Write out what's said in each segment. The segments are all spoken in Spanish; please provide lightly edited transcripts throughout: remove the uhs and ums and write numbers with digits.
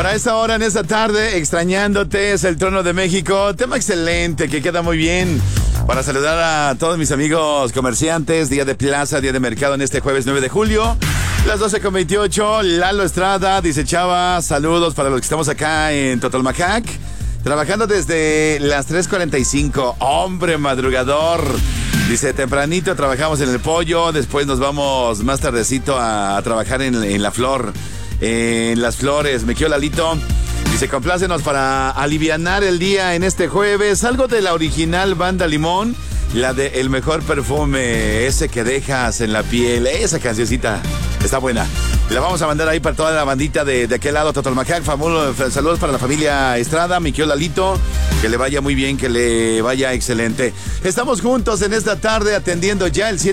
Para esta hora, en esta tarde, extrañándote, es el Trono de México. Tema excelente, que queda muy bien. Para saludar a todos mis amigos comerciantes, día de plaza, día de mercado en este jueves 9 de julio. Las 12:28, Lalo Estrada, dice Chava, saludos para los que estamos acá en Totalmacac. Trabajando desde las 3:45, hombre madrugador. Dice, tempranito trabajamos en el pollo, después nos vamos más tardecito a trabajar en la flor. En las flores, me quiero Lalito. Dice, complácenos para alivianar el día en este jueves. Algo de la original Banda Limón, la de El Mejor Perfume, ese que dejas en la piel. Esa cancioncita está buena. La vamos a mandar ahí para toda la bandita de aquel lado, Totalmacac. Saludos para la familia Estrada, mi querido Lalito. Que le vaya muy bien, que le vaya excelente. Estamos juntos en esta tarde atendiendo ya el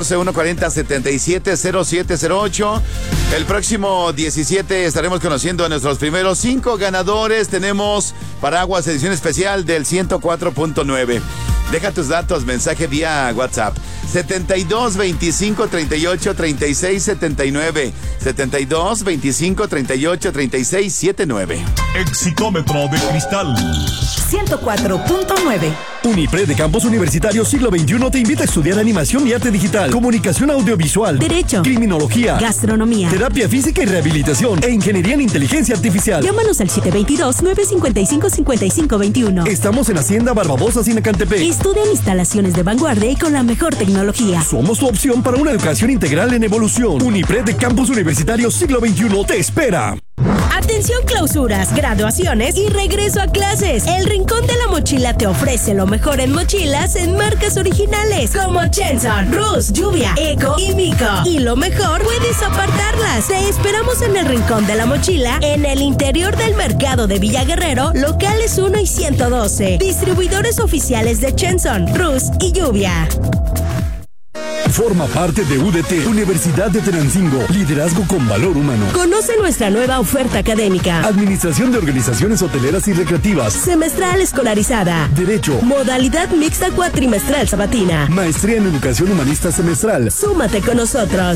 714-140-770708. El próximo 17 estaremos conociendo a nuestros primeros 5 ganadores. Tenemos paraguas edición especial del 104.9. Deja tus datos, mensaje vía WhatsApp. 72 25 38 36 79. 72 25 38 36 79. Exitómetro de cristal 104.9. Unipred de Campus Universitario Siglo XXI te invita a estudiar animación y arte digital, comunicación audiovisual, derecho, criminología, gastronomía, terapia física y rehabilitación e ingeniería en inteligencia artificial. Llámanos al 722-955-5521. Estamos en Hacienda Barbabosa, Sinacantepec. Estudia en instalaciones de vanguardia y con la mejor tecnología. Somos tu opción para una educación integral en evolución. Unipred de Campus Universitario Siglo XXI te espera. Atención, clausuras, graduaciones y regreso a clases. El Rincón de la Mochila te ofrece lo mejor en mochilas en marcas originales como Chenson, Rus, Lluvia, Eco y Mico. Y lo mejor, puedes apartarlas. Te esperamos en el Rincón de la Mochila, en el interior del mercado de Villa Guerrero, locales 1 y 112. Distribuidores oficiales de Chenson, Rus y Lluvia. Forma parte de UDT, Universidad de Tenancingo, liderazgo con valor humano. Conoce nuestra nueva oferta académica. Administración de organizaciones hoteleras y recreativas. Semestral escolarizada. Derecho. Modalidad mixta cuatrimestral sabatina. Maestría en Educación Humanista semestral. Súmate con nosotros.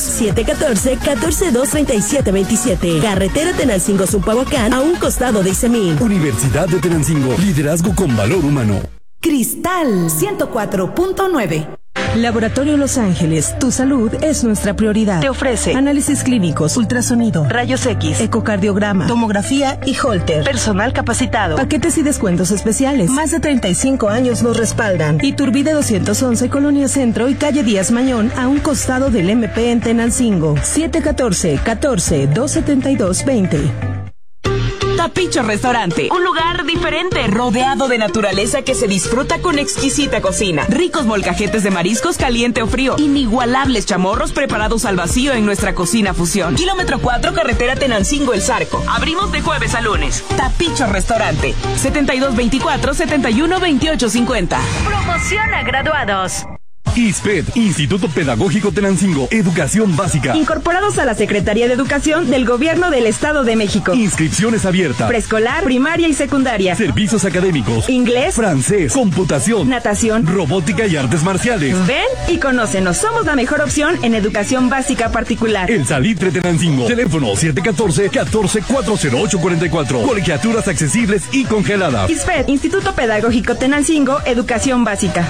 714-142-3727. Carretera Tenancingo-Zumpahuacán, a un costado de Isemín. Universidad de Tenancingo, liderazgo con valor humano. Cristal 104.9. Laboratorio Los Ángeles, tu salud es nuestra prioridad. Te ofrece análisis clínicos, ultrasonido, rayos X, ecocardiograma, tomografía y Holter. Personal capacitado. Paquetes y descuentos especiales. Más de 35 años nos respaldan. Iturbide 211, Colonia Centro y calle Díaz Mañón, a un costado del MP en Tenancingo. 714-272-20. Tapicho Restaurante, un lugar diferente, rodeado de naturaleza que se disfruta con exquisita cocina. Ricos molcajetes de mariscos caliente o frío, inigualables chamorros preparados al vacío en nuestra cocina fusión. Kilómetro 4, carretera Tenancingo El Zarco. Abrimos de jueves a lunes. Tapicho Restaurante, 7224-712850. Promoción a graduados. ISPED, Instituto Pedagógico Tenancingo, Educación Básica. Incorporados a la Secretaría de Educación del Gobierno del Estado de México. Inscripciones abiertas. Preescolar, primaria y secundaria. Servicios académicos. Inglés, francés, computación, natación, robótica y artes marciales. Ven y conócenos. Somos la mejor opción en educación básica particular. El Salitre Tenancingo. Teléfono 714-14-40844. Colegiaturas accesibles y congeladas. ISPED, Instituto Pedagógico Tenancingo, Educación Básica.